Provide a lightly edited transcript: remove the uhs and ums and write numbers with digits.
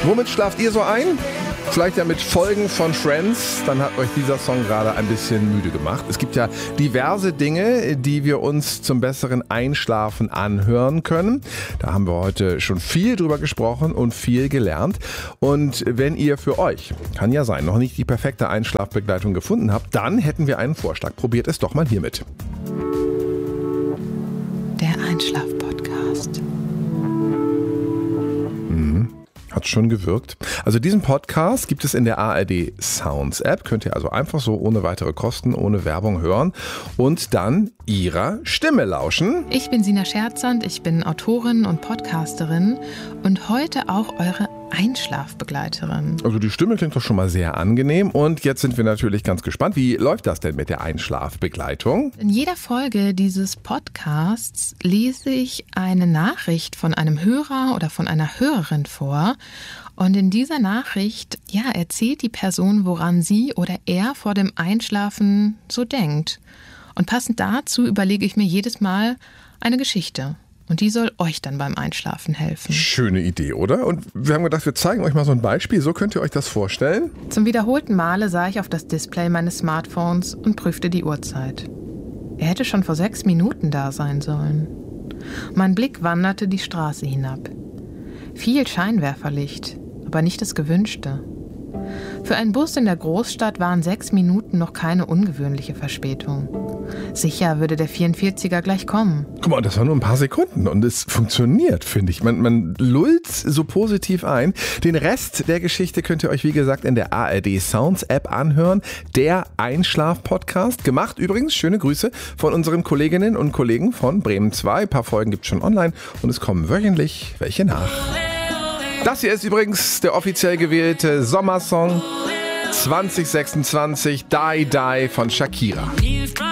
Womit schlaft ihr so ein? Vielleicht ja mit Folgen von Friends, dann hat euch dieser Song gerade ein bisschen müde gemacht. Es gibt ja diverse Dinge, die wir uns zum besseren Einschlafen anhören können. Da haben wir heute schon viel drüber gesprochen und viel gelernt. Und wenn ihr für euch, kann ja sein, noch nicht die perfekte Einschlafbegleitung gefunden habt, dann hätten wir einen Vorschlag. Probiert es doch mal hiermit. Der Einschlaf-Podcast. Hat schon gewirkt. Also diesen Podcast gibt es in der ARD Sounds App. Könnt ihr also einfach so ohne weitere Kosten, ohne Werbung hören und dann ihrer Stimme lauschen. Ich bin Sina Scherzand, ich bin Autorin und Podcasterin und heute auch eure Einschlafbegleiterin. Also die Stimme klingt doch schon mal sehr angenehm und jetzt sind wir natürlich ganz gespannt. Wie läuft das denn mit der Einschlafbegleitung? In jeder Folge dieses Podcasts lese ich eine Nachricht von einem Hörer oder von einer Hörerin vor. Und in dieser Nachricht, erzählt die Person, woran sie oder er vor dem Einschlafen so denkt. Und passend dazu überlege ich mir jedes Mal eine Geschichte. Und die soll euch dann beim Einschlafen helfen. Schöne Idee, oder? Und wir haben gedacht, wir zeigen euch mal so ein Beispiel. So könnt ihr euch das vorstellen. Zum wiederholten Male sah ich auf das Display meines Smartphones und prüfte die Uhrzeit. Er hätte schon vor 6 Minuten da sein sollen. Mein Blick wanderte die Straße hinab. Viel Scheinwerferlicht, aber nicht das Gewünschte. Für einen Bus in der Großstadt waren 6 Minuten noch keine ungewöhnliche Verspätung. Sicher würde der 44er gleich kommen. Guck mal, das waren nur ein paar Sekunden und es funktioniert, finde ich. Man lullt so positiv ein. Den Rest der Geschichte könnt ihr euch, wie gesagt, in der ARD Sounds App anhören. Der Einschlaf-Podcast. Gemacht übrigens, schöne Grüße von unseren Kolleginnen und Kollegen von Bremen 2. Ein paar Folgen gibt es schon online und es kommen wöchentlich welche nach. Das hier ist übrigens der offiziell gewählte Sommersong 2026, Die Die von Shakira.